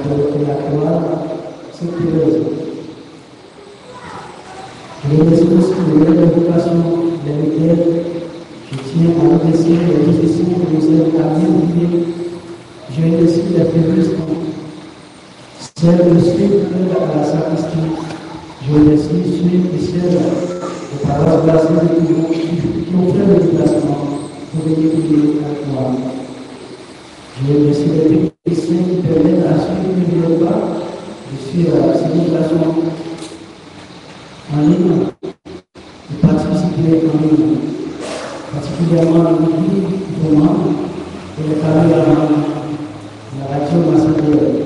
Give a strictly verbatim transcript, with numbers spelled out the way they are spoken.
majorité actuelle, c'est pour les autres. Je remercie aussi pour l'éducation des médias. Je tiens à remercier les officiers de nous avoir bien. Je remercie les féministes. Celles de ceux qui à la sacristie. Je remercie ceux et celles de paroisse placées qui ont fait le déplacement pour venir prier à toi. Je remercie les techniciens qui permettent à ceux qui ne viennent pas de suivre la célébration en ligne, de participer en ligne, particulièrement le midi, vraiment, et les familles à la radio Massadère.